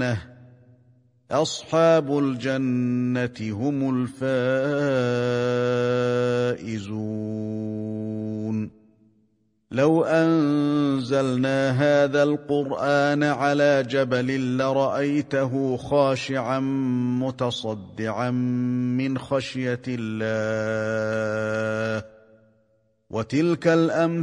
أصحاب الجنة هم الفائزون لو أنزلنا هذا القرآن على جبل لرأيته خاشعا متصدعا من خشية الله وتلك الأمثال